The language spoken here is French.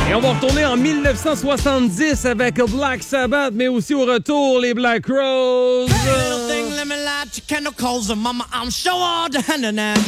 Et on va retourner en 1970 avec Black Sabbath, mais aussi au retour, les Black Crowes.